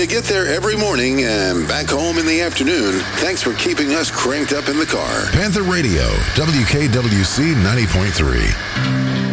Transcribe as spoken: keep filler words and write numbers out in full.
you get there every morning and back home in the afternoon, thanks for keeping us cranked up in the car. Panther Radio, W K W C ninety point three.